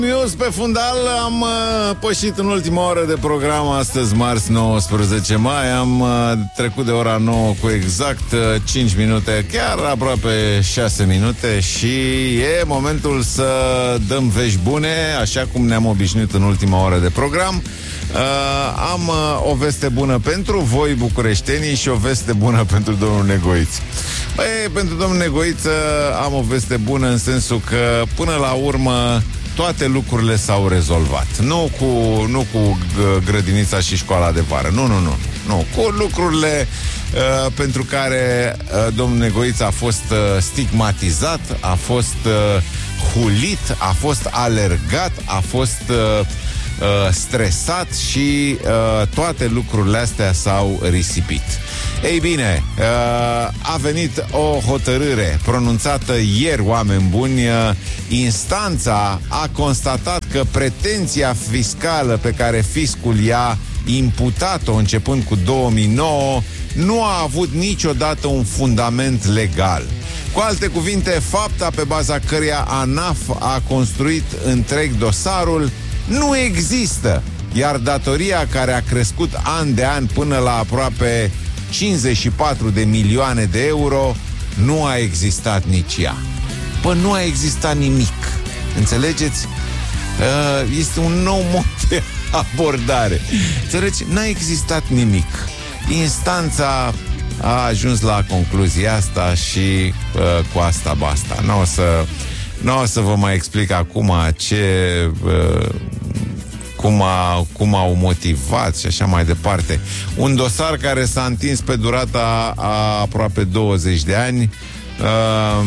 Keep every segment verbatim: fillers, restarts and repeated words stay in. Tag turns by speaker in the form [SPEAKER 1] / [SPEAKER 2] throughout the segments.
[SPEAKER 1] News pe fundal. Am uh, pășit în ultima oră de program. Astăzi, marți, nouăsprezece mai. Am uh, trecut de ora nouă cu exact uh, cinci minute, chiar aproape șase minute. Și e momentul să dăm vești bune, așa cum ne-am obișnuit în ultima oră de program. Uh, am uh, o veste bună pentru voi, bucureștenii, și o veste bună pentru domnul Negoiță. Băi, pentru domnul Negoiță am o veste bună în sensul că, până la urmă, toate lucrurile s-au rezolvat. Nu cu, nu cu grădinița și școala de vară. Nu, nu, nu. Nu. Cu lucrurile uh, pentru care uh, domnul Negoiță a fost uh, stigmatizat, a fost uh, hulit, a fost alergat, a fost uh, uh, stresat și uh, toate lucrurile astea s-au risipit. Ei bine, a venit o hotărâre pronunțată ieri, oameni buni. Instanța a constatat că pretenția fiscală pe care fiscul i-a imputat-o începând cu două mii nouă nu a avut niciodată un fundament legal. Cu alte cuvinte, fapta pe baza căreia ANAF a construit întreg dosarul nu există, iar datoria, care a crescut an de an până la aproape cincizeci și patru de milioane de euro, nu a existat nici ea. Păi nu a existat nimic. Înțelegeți? Este un nou mod de abordare. Înțelegi? N-a existat nimic. Instanța a ajuns la concluzia asta și uh, cu asta basta. Nu o să, n-o să vă mai explic acum ce... Uh, Cum, a, cum au motivat și așa mai departe. Un dosar care s-a întins pe durata a aproape douăzeci de ani, uh,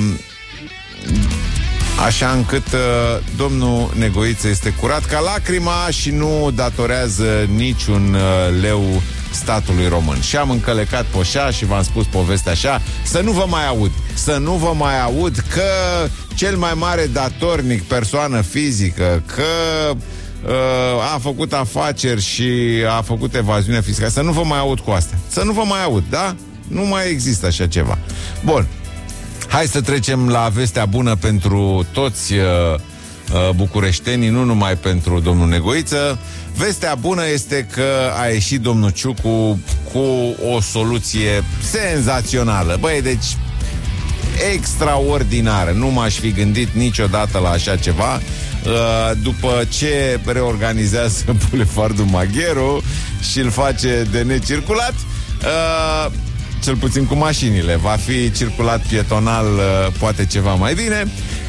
[SPEAKER 1] așa încât uh, domnul Negoiță este curat ca lacrima și nu datorează niciun uh, leu statului român. Și am încălecat poșa și v-am spus povestea așa, să nu vă mai aud, să nu vă mai aud că cel mai mare datornic, persoană fizică, că a făcut afaceri și a făcut evaziune fiscală. Să nu vă mai aud cu asta. Să nu vă mai aud, da? Nu mai există așa ceva. Bun. Hai să trecem la vestea bună pentru toți uh, uh, bucureștenii, nu numai pentru domnul Negoiță. Vestea bună este că a ieșit domnul Ciucu cu o soluție senzațională. Băi, deci extraordinară. Nu m-aș fi gândit niciodată la așa ceva. După ce reorganizează Bulevardul Magheru și îl face de necirculat, cel puțin cu mașinile, va fi circulat pietonal, poate ceva mai bine.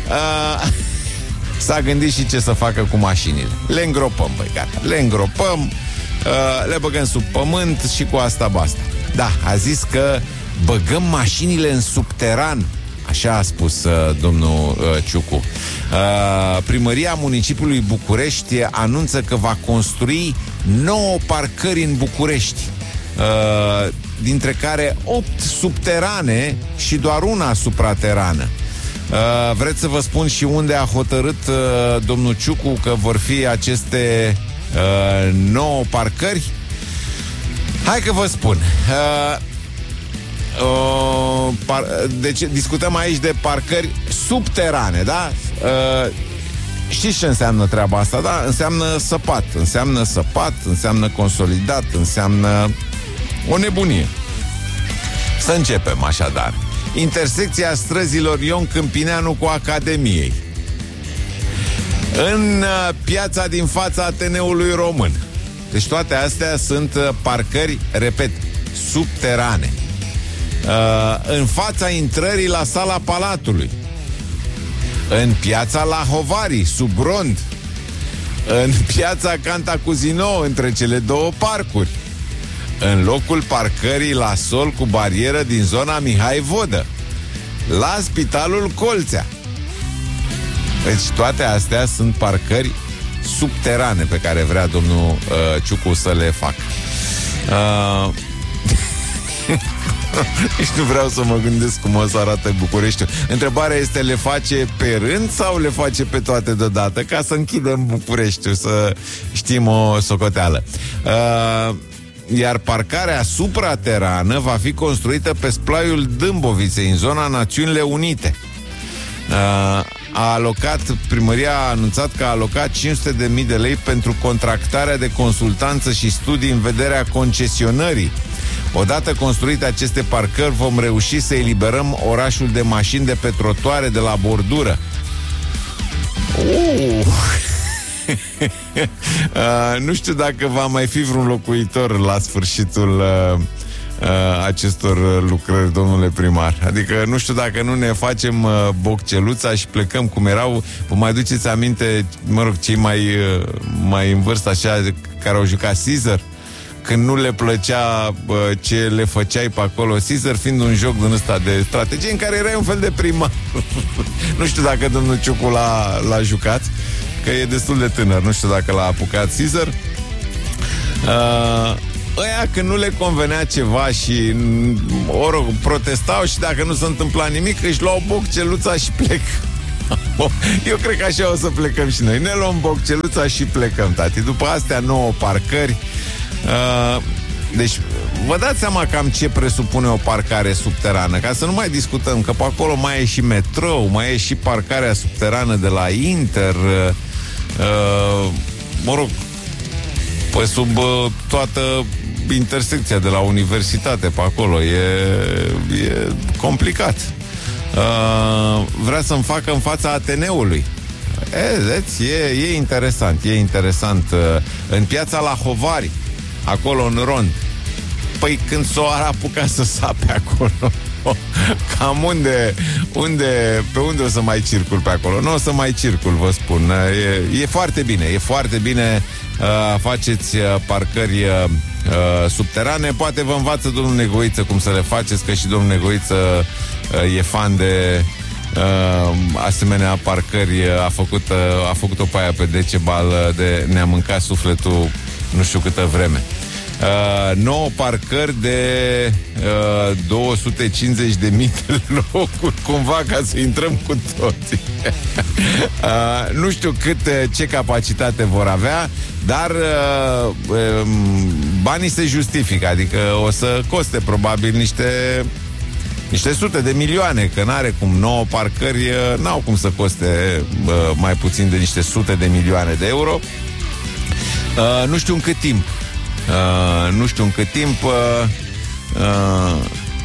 [SPEAKER 1] S-a gândit și ce să facă cu mașinile. Le îngropăm, băi, gata. Le îngropăm, le băgăm sub pământ și cu asta basta. Da, a zis că băgăm mașinile în subteran. Așa a spus uh, domnul uh, Ciucu. Uh, Primăria Municipiului București anunță că va construi nouă parcări în București, uh, dintre care opt subterane și doar una supraterană. Uh, vreți să vă spun și unde a hotărât uh, domnul Ciucu că vor fi aceste uh, nouă parcări? Hai că vă spun. Uh, Uh, par, deci discutăm aici de parcări subterane, da? Uh, știți ce înseamnă treaba asta, da? Înseamnă săpat, înseamnă săpat, înseamnă consolidat, înseamnă o nebunie. Să începem așadar. Intersecția străzilor Ion Câmpineanu cu Academiei, în uh, piața din fața Ateneului Român. Deci toate astea sunt uh, parcări, repet, subterane. Uh, în fața intrării la Sala Palatului, în piața La Hovari, sub Rond, în piața Cantacuzino, între cele două parcuri, în locul parcării la sol cu barieră din zona Mihai Vodă, la Spitalul Colțea. Deci toate astea sunt parcări subterane pe care vrea domnul uh, Ciucu să le facă. Uh, Nici nu vreau să mă gândesc cum o să arate Bucureștiul. Întrebarea este, le face pe rând sau le face pe toate deodată, ca să închidem Bucureștiul, să știm o socoteală. Uh, iar parcarea supraterană va fi construită pe splaiul Dâmboviței, în zona Națiunile Unite. Uh, a alocat, primăria a anunțat că a alocat cinci sute de mii de lei pentru contractarea de consultanță și studii în vederea concesionării. Odată construite aceste parcări, vom reuși să eliberăm orașul de mașini de pe trotuare de la bordură. Uh. uh, nu știu dacă va mai fi vreun locuitor la sfârșitul uh, uh, acestor lucrări, domnule primar. Adică nu știu dacă nu ne facem uh, bocceluța și plecăm cum erau. Vă mai duceți aminte, mă rog, cei mai, uh, mai în vârstă așa, care au jucat Caesar, când nu le plăcea uh, ce le făceai pe acolo, Caesar fiind un joc din ăsta de strategie în care erai un fel de primar. Nu știu dacă domnul Ciucu l-a, l-a jucat, că e destul de tânăr, nu știu dacă l-a apucat Caesar. Uh, ăia când nu le convenea ceva și ori protestau și dacă nu se întâmpla nimic, își luau bocceluța și plec. Eu cred că așa o să plecăm și noi. Ne luăm bocceluța și plecăm, tati. După astea nouă parcări. Uh, deci vă dați seama cam ce presupune o parcare subterană, ca să nu mai discutăm că pe acolo mai e și metrou, mai e și parcarea subterană de la Inter, uh, mă rog, pe sub uh, toată intersecția de la universitate pe acolo. E, e complicat. Uh, vrea să-mi facă în fața Ateneului. E, vedeți, e, e interesant, e interesant. Uh, în piața la Hovari, acolo în Rond. Păi când s-o ar apuca să sape acolo, cam unde, unde, pe unde o să mai circul pe acolo? Nu o să mai circul, vă spun. E, e foarte bine, e foarte bine. Uh, faceți uh, parcări uh, subterane. Poate vă învață domnul Negoiță cum să le faceți, că și domnul Negoiță uh, e fan de uh, asemenea parcări. A făcut, uh, a făcut-o pe aia pe Decebal de ne-a mâncat sufletul nu știu câtă vreme. Uh, nouă parcări de uh, două sute cincizeci de mii de locuri, cumva, ca să intrăm cu toții. uh, nu știu cât, ce capacitate vor avea, dar uh, um, banii se justifică, adică o să coste probabil niște niște sute de milioane, că n-are cum. Nouă parcări uh, n-au cum să coste uh, mai puțin de niște sute de milioane de euro. Uh, nu știu în cât timp. Uh, nu știu în cât timp. Uh, uh,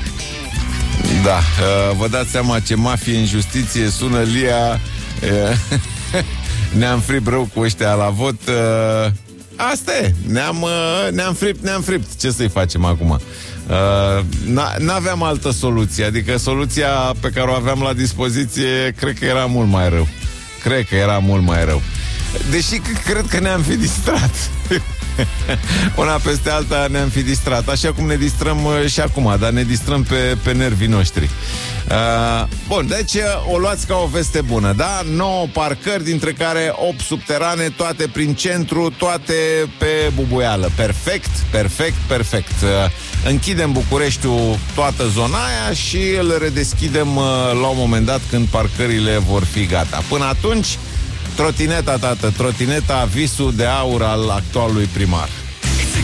[SPEAKER 1] da, uh, vă dați seama ce mafie în justiție sună Lia. Uh, ne-am fript rău cu ăștia la vot. Uh, asta e. Ne-am, uh, ne-am fript, ne-am fript. Ce să-i facem acum? Uh, n-aveam altă soluție. Adică soluția pe care o aveam la dispoziție, cred că era mult mai rău. Cred că era mult mai rău. Deși cred că ne-am fi distrat. Una peste alta ne-am fi distrat. Așa cum ne distrăm uh, și acum, dar ne distrăm pe, pe nervii noștri. uh, Bun, deci o luați ca o veste bună, da? nouă parcări, dintre care opt subterane, toate prin centru, toate pe bubuială. Perfect, perfect, perfect. uh, Închidem Bucureștiul, toată zona aia, și îl redeschidem uh, la un moment dat când parcările vor fi gata. Până atunci, trotineta, tată, trotineta, visul de aur al actualului primar.